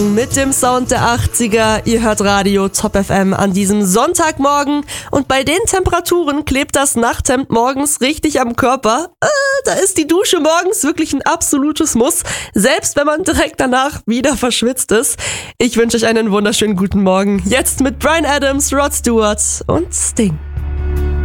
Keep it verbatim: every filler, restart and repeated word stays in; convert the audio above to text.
Mit dem Sound der achtziger, ihr hört Radio Top F M an diesem Sonntagmorgen und bei den Temperaturen klebt das Nachthemd morgens richtig am Körper. Äh, da ist die Dusche morgens wirklich ein absolutes Muss, selbst wenn man direkt danach wieder verschwitzt ist. Ich wünsche euch einen wunderschönen guten Morgen, jetzt mit Bryan Adams, Rod Stewart und Sting.